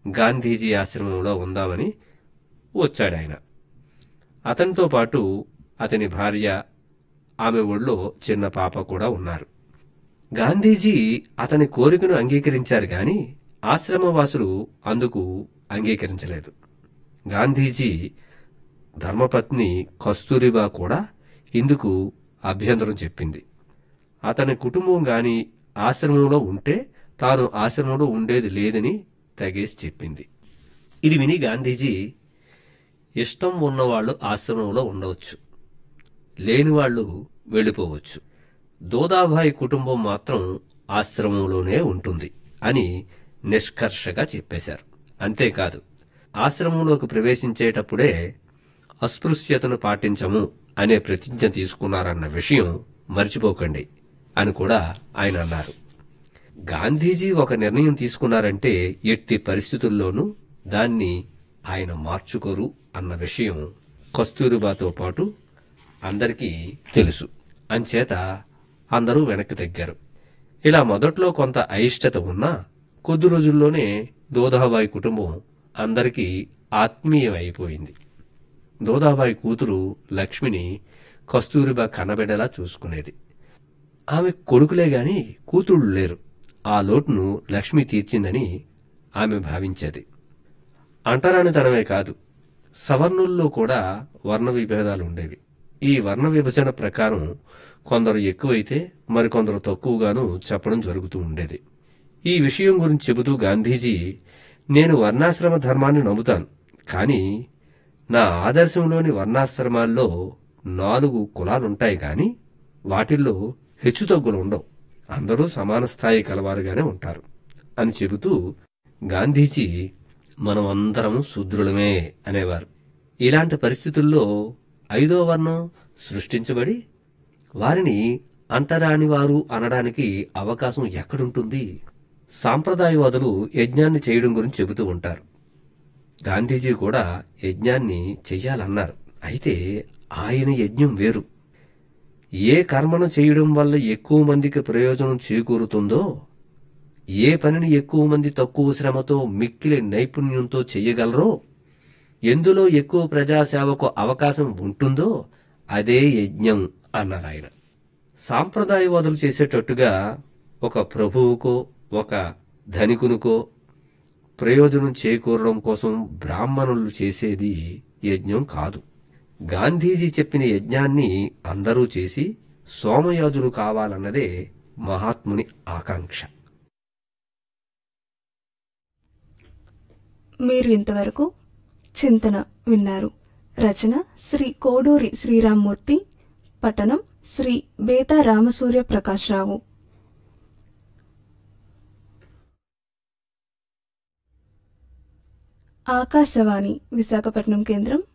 గాంధీజీ ఆశ్రమంలో ఉందామని వచ్చాడాయన. అతనితో పాటు అతని భార్య, ఆమె ఒళ్ళో చిన్న పాప కూడా ఉన్నారు. గాంధీజీ అతని కోరికను అంగీకరించారు గాని ఆశ్రమవాసులు అందుకు అంగీకరించలేదు. గాంధీజీ ధర్మపత్ని కస్తూరిబా కూడా ఇందుకు అభ్యంతరం చెప్పింది. అతని కుటుంబం గాని ఆశ్రమంలో ఉంటే తాను ఆశ్రమంలో ఉండేది లేదని తెగేసి చెప్పింది. ఇది విని గాంధీజీ, ఇష్టం ఉన్నవాళ్లు ఆశ్రమంలో ఉండవచ్చు, లేనివాళ్లు వెళ్ళిపోవచ్చు, దోదాభాయ్ కుటుంబం మాత్రం ఆశ్రమంలోనే ఉంటుంది అని నిష్కర్షగా చెప్పేశారు. అంతేకాదు, ఆశ్రమంలోకి ప్రవేశించేటప్పుడే అస్పృశ్యతను పాటించము అనే ప్రతిజ్ఞ తీసుకున్నారన్న విషయం మర్చిపోకండి అని కూడా ఆయన అన్నారు. గాంధీజీ ఒక నిర్ణయం తీసుకున్నారంటే ఎట్టి పరిస్థితుల్లోనూ దాన్ని ఆయన మార్చుకోరు అన్న విషయం కస్తూరిబాతో పాటు అందరికీ తెలుసు. అంచేత అందరూ వెనక్కి తగ్గారు. ఇలా మొదట్లో కొంత అయిష్టత ఉన్నా కొద్ది రోజుల్లోనే దోదాబాయి కుటుంబం అందరికీ ఆత్మీయమైపోయింది. దోదాబాయి కూతురు లక్ష్మిని కస్తూరిబా కన్నబిడ్డలా చూసుకునేది. ఆమె కొడుకులే గాని కూతుళ్లు లేరు. ఆ లోటును లక్ష్మి తీర్చిందని ఆమె భావించేది. అంటరానితనమే కాదు, సవర్ణుల్లో కూడా వర్ణ విభేదాలు ఉండేవి. ఈ వర్ణ విభజన ప్రకారం కొందరు ఎక్కువైతే మరికొందరు తక్కువగాను చెప్పడం జరుగుతూ ఉండేది. ఈ విషయం గురించి చెబుతూ గాంధీజీ, నేను వర్ణాశ్రమ ధర్మాన్ని నమ్ముతాను, కానీ నా ఆదర్శంలోని వర్ణాశ్రమాల్లో 4 కులాలుంటాయి గాని వాటిల్లో హెచ్చుతగ్గులు ఉండవు, అందరూ సమాన స్థాయి కలవారుగానే ఉంటారు అని చెబుతూ గాంధీజీ, మనం అందరం శూద్రులమే అనేవారు. ఇలాంటి పరిస్థితుల్లో 5వ వర్ణం సృష్టించబడి వారిని అంటరానివారు అనడానికి అవకాశం ఎక్కడుంటుంది? సాంప్రదాయవాదులు యజ్ఞాన్ని చేయడం గురించి చెబుతూ ఉంటారు. గాంధీజీ కూడా యజ్ఞాన్ని చెయ్యాలన్నారు. అయితే ఆయన యజ్ఞం వేరు. ఏ కర్మను చేయడం వల్ల ఎక్కువ మందికి ప్రయోజనం చేకూరుతుందో, ఏ పనిని ఎక్కువ మంది తక్కువ శ్రమతో మిక్కిలి నైపుణ్యంతో చెయ్యగలరో, ఎందులో ఎక్కువ ప్రజాసేవకు అవకాశం ఉంటుందో అదే యజ్ఞం అన్నారాయన. సాంప్రదాయవాదులు చేసేటట్టుగా ఒక ప్రభువుకో ఒక ధనికునికో ప్రయోజనం చేకూరడం కోసం బ్రాహ్మణులు చేసేది యజ్ఞం కాదు. గాంధీజీ చెప్పిన యజ్ఞాన్ని అందరూ చేసి సోమయాజులు కావాలన్నదే మహాత్ముని ఆకాంక్ష. మీరు ఇంతవరకు చింతన విన్నారు. రచన శ్రీ కోడూరి శ్రీరామ్మూర్తి, పఠనం శ్రీ బేతా రామసూర్య ప్రకాశ్రావు. ఆకాశవాణి విశాఖపట్నం కేంద్రం.